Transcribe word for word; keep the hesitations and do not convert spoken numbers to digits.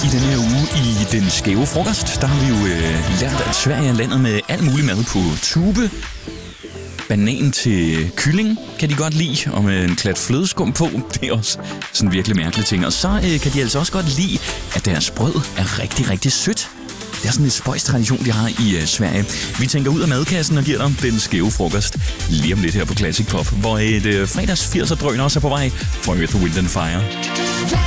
I denne her uge i Den Skæve Frokost, der har vi jo øh, lært, at Sverige er landet med alt muligt mad på tube. Banan til kylling kan de godt lide, og med en klat flødeskum på. Det er også sådan virkelig mærkelige ting. Og så øh, kan de altså også godt lide, at deres brød er rigtig, rigtig sødt. Det er sådan en spøjs tradition, de har i øh, Sverige. Vi tænker ud af madkassen og giver dig Den Skæve Frokost lige om lidt her på Classic Pop, hvor et øh, fredags firser drøn også er på vej for Earth, Wind and Fire.